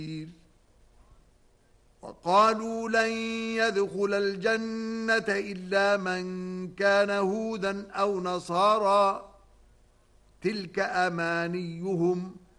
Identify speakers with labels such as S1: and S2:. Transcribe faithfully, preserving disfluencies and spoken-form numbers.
S1: وقالوا لن يدخل الجنة إلا من كان هودا أو نصارى تلك أمانيهم